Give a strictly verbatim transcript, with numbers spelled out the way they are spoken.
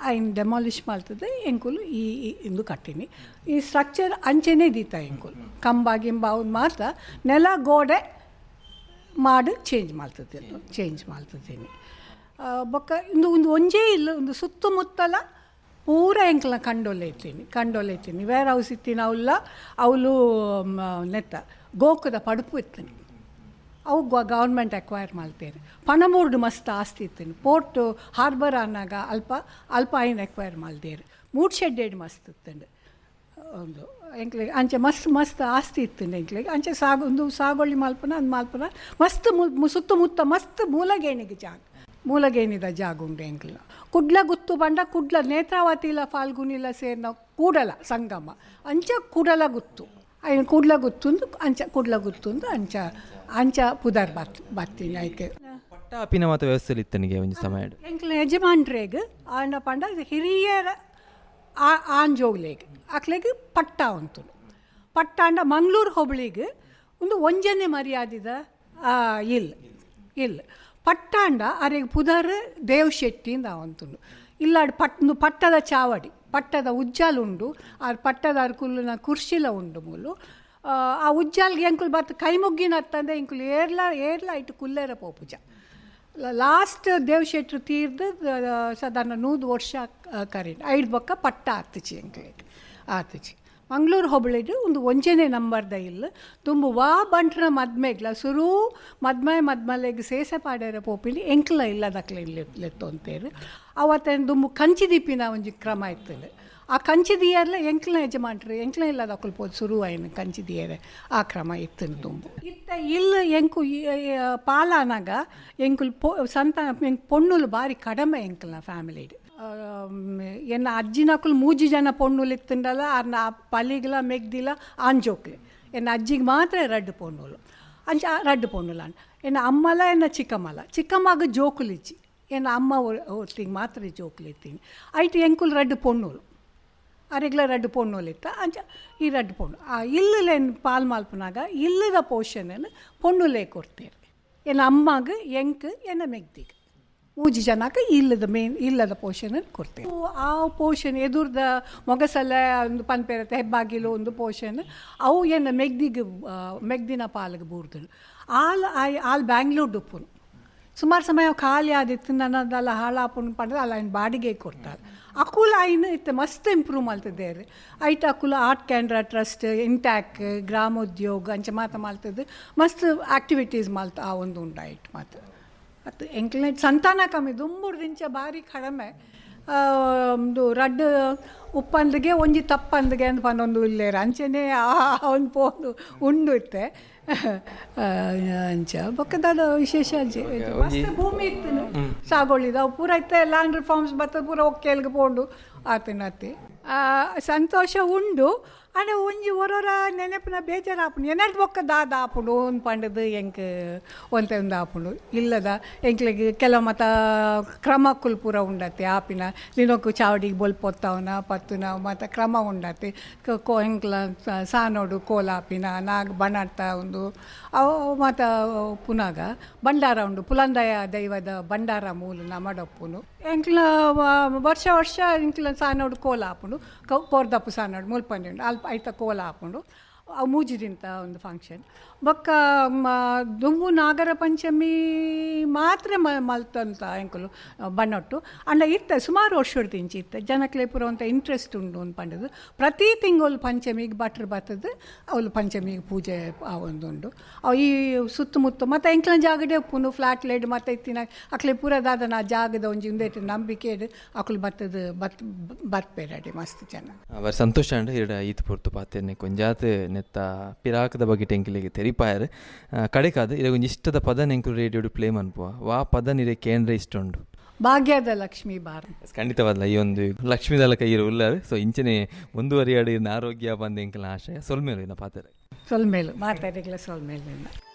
ಐನ್ demolish ಮಾಡ್ತದೆ ಎಂಕುಲು ಈ ಇಂದು ಕಟ್ಟಿನಿ ಈ ಸ್ಟ್ರಕ್ಚರ್ ಅಂಚೆನೇ ದೀತ ಎಂಕುಲು ಕಂಬ ಗಿಂಬ ಅವ್ನು ಮಾತ್ರ ನೆಲ ಗೋಡೆ ಮಾಡಿ ಚೇಂಜ್ ಮಾಡ್ತದೆ ಚೇಂಜ್ ಮಾಡ್ತಿದ್ದೀನಿ ಬೊಕ್ಕ ಇಂದು ಒಂದು ಒಂಜೇ ಇಲ್ಲ ಒಂದು ಸುತ್ತಮುತ್ತಲ ಪೂರ ಎಂಕಲ ಕಂಡೊಲೆ ಇತ್ತೀನಿ ಕಂಡೊಲೆ ಇತ್ತೀನಿ ವೇರ್ ಹೌಸ್ ಇತ್ತೀನಿ ಅವಲ್ಲ ಅವಳು ನೆತ್ತ ಗೋಕುದ ಪಡುಪು ಇತ್ತೀನಿ ಅವು ಗೌರ್ಮೆಂಟ್ ಅಕ್ವೈರ್ ಮಾಡ್ತೇನೆ ಪಣಮೂರ್ಡು ಮಸ್ತ್ ಆಸ್ತಿ ಇತ್ತೀನಿ ಪೋರ್ಟ್ ಹಾರ್ಬರ್ ಅನ್ನಾಗ ಅಲ್ಪ ಅಲ್ಪ ಐನ್ ಅಕ್ವೈರ್ ಮಾಡ್ದೇರು ಮೂಡ್ ಶೆಡ್ಡೆಡ್ ಮಸ್ತ್ ಇತ್ತಂಡು ಒಂದು ಎಂಕ್ಲಿಗೆ ಅಂಚೆ ಮಸ್ತ್ ಮಸ್ತ್ ಆಸ್ತಿ ಇತ್ತು ಎಂಕ್ಲಿಗೆ ಅಂಚೆ ಸಾಗು ಒಂದು ಸಾಗುವಳಿ ಮಾಲ್ಪನ ಅದು ಮಾಲ್ಪನ ಮಸ್ತ್ ಮು ಸುತ್ತಮುತ್ತ ಮಸ್ತ್ ಮೂಲಗೇಣಿಗೆ ಜಾಗ ಮೂಲಗೇಣಿದ ಜಾಗ ಉಂಡು ಎಂಕ್ಲ ಕುಡ್ಲ ಗುತ್ತು ಬಂಡ ಕುಡ್ಲ ನೇತ್ರಾವತಿಲ ಫಾಲ್ಗುನಿಲ ಸೇರಿನ ಕೂಡಲ ಸಂಗಮ ಅಂಚ ಕೂಡಲ ಗುತ್ತು ಐನು ಕೂಡ್ಲ ಗುತ್ತುಂದು ಅಂಚ ಕೂಡ್ಲ ಗುತ್ತುಂದು ಅಂಚ ಅಂಚ ಪುದರ್ ಬತ್ ಬತ್ತೀನಿ ಆಯ್ಕೆ ಪಟ್ಟಾಪಿನ ಮಾತ ವ್ಯವಸ್ಥೆ ಇತ್ತನಿಗೆ ಒಂದು ಸಮಯ ಎಂಕ್ಲ ಯಜಮಾನ್ರೇಗ ಆಂಡ ಪಂಡ ಹಿರಿಯರ ಆಂಜೋಗ್ಲೇಗೆ ಅಕ್ಲೆಗೆ ಪಟ್ಟ ಅಂತು ಪಟ್ಟ ಅಂಡ ಮಂಗಳೂರು ಹೋಬಳಿಗೆ ಒಂದು ಒಂಜನೆ ಮರ್ಯಾದಿದ ಇಲ್ಲ ಇಲ್ಲ ಪಟ್ಟಾಂಡ ಅರೆಗೆ ಪುದರ್ ದೇವ್ ಶೆಟ್ಟಿಂದ ಅವಂತುಂಡು ಇಲ್ಲಾಡು ಪಟ್ಟು ಪಟ್ಟದ ಚಾವಡಿ ಪಟ್ಟದ ಉಜ್ಜಾಲುಂಡು ಆ ಪಟ್ಟದ ಅರ್ಕುಲ್ನ ಕುರ್ಶಿಲ ಉಂಡು ಮೂಲು ಆ ಉಜ್ಜಾಲ್ಗೆ ಎಂಕುಲು ಬತ್ತು ಕೈ ಮುಗ್ಗಿನ ಹತ್ತಂದೆ ಎಂಕುಲು ಏರ್ಲ ಏರ್ಲ ಇಟ್ಟು ಕುಲ್ಲೇರ ಪೋಪುಜ ಲಾಸ್ಟ್ ದೇವ್ ಶೆಟ್ರು ತೀರ್ದು ಸಾಧಾರಣ ನೂದು ವರ್ಷ ಕರೀನು ಐದು ಬೊಕ್ಕ ಪಟ್ಟ ಆತಿಚಿ ಎಂಕ್ಲಿಗೆ ಆತಿಚಿ ಮಂಗಳೂರು ಹೋಬಳಿದು ಒಂದು ಒಂಜನೇ ನಂಬರ್ದ ಇಲ್ಲ ತುಂಬ ವಾ ಬಂಟ್ರ ಮದ್ಮೆಗ್ಲ ಸುರು ಮದ್ಮೆ ಮದ್ಮಲೆಗೆ ಸೇಸೆ ಪಾಡ್ಯಾರ ಪೋಪಿಲಿ ಎಂಕ್ಲ ಇಲ್ಲದಕ್ಲೆ ಇಲ್ಲೆತ್ತು ಅಂತೇಳಿ ಅವತ್ತೇನು ತುಂಬ ಕಂಚಿದೀಪಿನ ಒಂಜಿ ಕ್ರಮ ಇತ್ತಲ್ಲ ಆ ಕಂಚಿದಿಯರ್ಲ ಎಂಕ್ಲ ಯಜಮಾನ್ರು ಎಂಕ್ಲ ಇಲ್ಲದ ಅಕಲ್ಪೋದು ಶುರು ಆಯ್ನು ಕಂಚಿದಿಯರೆ ಆ ಕ್ರಮ ಇತ್ತು ತುಂಬ ಇತ್ತ ಇಲ್ಲ ಎಂಕು ಪಾಲಾನಾಗ ಎಂಕುಲ್ ಪೊ ಸಂತಾನ ಎಂಕ್ ಪೊಣ್ಣುಲು ಭಾರಿ ಕಡಿಮೆ ಎಂಕಲ್ನ ಫ್ಯಾಮಿಲಿಡು ಎನ್ನ ಅಜ್ಜಿನಕುಲು ಮೂಜಿ ಜನ ಪೊಣ್ಣುಲು ಇತ್ತಂಡಲ್ಲ ಅರ್ನ ಪಲಿಗ್ಲ ಮೆಗ್ದಿಲ್ಲ ಆಂಜೋಕ್ಲೆ ಎನ್ನ ಅಜ್ಜಿಗೆ ಮಾತ್ರ ರಡ್ಡು ಪೊಣ್ಣುಲು ಅಂಚ ರಡ್ಡು ಪೊಣ್ಣುಲ ಎನ್ನ ಅಮ್ಮಲ ಎನ್ನ ಚಿಕ್ಕಮ್ಮಲ ಚಿಕ್ಕಮ್ಮಗ ಜೋಕುಲಿಚ್ಚಿ ಎನ್ನ ಅಮ್ಮ ಒಟ್ಟಿಗೆ ಮಾತ್ರ ಜೋಕುಲಿತ್ತೀನಿ ಐಟು ಎಂಕುಲು ರಡ್ಡು ಪೊಣ್ಣುಲು ಅರೆಗ್ಲ ರಡ್ಡು ಪೊಣ್ಣುಲಿತ್ತ ಅಂಚ ಈ ರಡ್ಡು ಪೊಣ್ಣು ಆ ಇಲ್ಲೇನು ಪಾಲ್ ಮಾಲ್ಪನಾಗ ಇಲ್ಲದ ಪೋಷಣೆಯನ್ನು ಪೊಣ್ಣುಲೇ ಕೊಡ್ತೇವೆ ಎನ್ನ ಅಮ್ಮಗೆ ಎಂಕ್ ಎನ್ನ ಮೆಗ್ದಿಗೆ ಮೂಜಿ ಜನಕ್ಕೆ ಇಲ್ಲದ ಮೇನ್ ಇಲ್ಲದ ಪೋಷಣೆ ಕೊಡ್ತೇವೆ ಆ ಪೋಷಣೆ ಎದುರ್ದ ಮೊಗಸಲ ಒಂದು ಪನ್ಪೇರತ್ತೆ ಹೆಬ್ಬಾಗಿಲು ಒಂದು ಪೋಷಣೆ ಅವು ಏನು ಮೆಗ್ದಿಗೆ ಮೆಗ್ದಿನ ಪಾಲಿಗೆ ಬೂರ್ದಳು ಆಲ್ ಆಯ್ ಆಲ್ ಬ್ಯಾಂಗ್ಳೂರ್ ಡುಪ್ಪುನು ಸುಮಾರು ಸಮಯ ಖಾಲಿ ಆದಿತ್ತು ನನ್ನದೆಲ್ಲ ಹಾಳಾಪುಣ್ ಪಂಡ್ರೆ ಅಲ್ಲ ಆಯ್ನ ಬಾಡಿಗೆ ಕೊಡ್ತಾರೆ ಅಕುಲ ಆಯ್ನ ಇತ್ತು ಮಸ್ತ್ ಇಂಪ್ರೂವ್ ಮಾಡ್ತಿದ್ದೇವೆ ಐಟ್ ಅಕುಲ ಆರ್ಟ್ ಕ್ಯಾಂಡ್ರಾ ಟ್ರಸ್ಟ್ ಇಂಟ್ಯಾಕ್ ಗ್ರಾಮೋದ್ಯೋಗ ಅಂಚೆ ಮಾತ ಮಾಡ್ತಿದ್ದು ಮಸ್ತ್ ಆ್ಯಕ್ಟಿವಿಟೀಸ್ ಮಾಲ್ತ ಆ ಒಂದು ಉಂಟಾಯ್ತು ಮಾತು ಅದು ಎಂಕ್ಲೆ ಸಂತಾನ ಕಮ್ಮಿ ದುಂಬುಡು ದಿಂಚ ಭಾರಿ ಕಡಿಮೆ ಒಂದು ರಡ್ಡು ಉಪ್ಪಂದಿಗೆ ಒಂಜಿ ತಪ್ಪಂದಿಗೆ ಅಂತ ಪನ್ನೊಂದು ಇಲ್ಲೇರ ಅಂಚೆನೇ ಒಂದು ಪೋದು ಉಂಡು ಇತ್ತೆ ಅಂಚ ಬೊಕ್ಕದಾದ ವಿಶೇಷ ಅಂಚೆ ಭೂಮಿ ಇತ್ತು ಸಾಗೊಳ್ಳಿದ ಪೂರ ಇತ್ತೆ ಲ್ಯಾಂಡ್ ರಿಫಾರ್ಮ್ಸ್ ಬರ್ತದೆ ಪೂರ ಒಕ್ಕೇಲ್ಗೆ ಪೋಂಡು ಆತನ ಅತ್ತಿ ಸಂತೋಷ ಉಂಡು ಅಣ್ಣ ಒಂಜಿ ಒರೋರ ನೆನಪಿನ ಬೇಜಾರು ಆಪುಂಡು ಎನ್ನಡ್ ಬೊಕ್ಕ ದಾದ ಆಪುಂಡು ಒಂದು ಪಂಡದು ಎಂಕ್ ಒಂತೆ ಒಂದು ಆಪುಂಡು ಇಲ್ಲದ ಎಂಕ್ಲಿಗೆ ಕೆಲವು ಮತ ಕ್ರಮಕ್ಕುಲ್ ಪೂರ ಉಂಡತಿ ಆಪಿನ ದಿನಕ್ಕೂ ಚಾವಡಿಗೆ ಬೊಲ್ಪೊತ್ತವನ ಪತ್ತುನ ಮತ್ತು ಕ್ರಮ ಉಂಡತಿ ಕೋ ಎಂಕ್ಲ ಸಾನೋಡು ಕೋಲಾಪಿನ ನಾಗ ಬಣ್ಣಾಡ್ತ ಒಂದು ಅವು ಮತ್ತು ಪುನಾಗ ಭಂಡಾರ ಉಂಡು ಪುಲಂದಯ ದೈವದ ಭಂಡಾರ ಮೂಲ ನಮಡಪ್ಪುನು ಎಂಕ್ಲ ವರ್ಷ ವರ್ಷ ಎಂಕ್ಲ ಸಾನೋಡು ಕೋಲ ಆಪುಂಡು ಕೋರ್ದಪ್ಪು ಸಾನೋಡು ಮುಲ್ಪಂಡಿ ಉಂಡು ಅಲ್ಪ ಐತ ಕೋಲ ಹಾಕೊಂಡು ಅವು ಮೂಜಿದಿಂತ ಒಂದು ಫಂಕ್ಷನ್ ಬೊಕ್ಕ ದುಂಬು ನಾಗರ ಪಂಚಮಿ ಮಾತ್ರ ಮ ಮಲ್ತಂತ ಎಂಕುಲು ಬಣ್ಣೊಟ್ಟು ಅಂಡ ಇತ್ತ ಸುಮಾರು ವರ್ಷದ ಇಂಚಿ ಇತ್ತು ಜನಕ್ಲೆ ಪೂರ ಅಂತ ಇಂಟ್ರೆಸ್ಟ್ ಉಂಡು ಅಂತ ಪಂಡದು ಪ್ರತಿ ತಿಂಗಳು ಪಂಚಮಿಗೆ ಭಟ್ರು ಬರ್ತದೆ ಅವಳು ಪಂಚಮಿಗೆ ಪೂಜೆ ಆ ಒಂದುಂಡು ಅವು ಈ ಸುತ್ತಮುತ್ತ ಮತ್ತು ಎಂಕ್ಲ ಜಾಗಡೆ ಉಪ್ಪುನು ಫ್ಲಾಟ್ ಲೈಡ್ ಮತ್ತು ಇತ್ತಿನ ಅಕ್ಲೆ ಪೂರದಾದ ನಾ ಜಾಗದ ಒಂಜಿ ಉಂದೇಟು ನಂಬಿಕೆ ಅಕುಲು ಬರ್ತದ ಬತ್ ಬರ್ಪೇರಡಿ ಮಸ್ತ್ ಜನ ಅವರ ಸಂತೋಷ ಅಂಡ್ ಹಿರಡ ಈತ್ ಪೊರ್ತು ಪಾತೆನೆ ಕೊಂಜಾತ್ ನೆತ್ತ ಪಿರಾಕದ ಬಗ್ಗೆ ಟೆಂಕಿಲಿಗೆ ತೆರಿಪಾಯರ್ ಕಡೆಕಾದ ಇದಾಗ ಒಂದು ಇಷ್ಟದ ಪದ ನೆಂಕು ರೇಡಿಯೋಡು ಪ್ಲೇ ಮನ್ಪುವ ವಾ ಪದ ನಿರೆ ಕೇಂದ್ರ ಇಷ್ಟ ಉಂಡು ಭಾಗ್ಯದ ಲಕ್ಷ್ಮೀ ಬಾರ ಖಂಡಿತವಾದಲ್ಲ ಈ ಒಂದು ಲಕ್ಷ್ಮೀದಲ ಕೈಯಿರು ಉಳ್ಳಾರು ಸೊ ಇಂಚನೆ ಮುಂದುವರಿಯಾಡಿ ಆರೋಗ್ಯ ಬಂದ ಎಂಕಲ ಆಶಯ ಸೊಲ್ಮೇಲು ಇನ್ನ ಪಾತ್ರೆ ಸೊಲ್ಮೇಲು ಮಾತಾಡಿಗ್ಲ ಸೊಲ್ಮೇಲು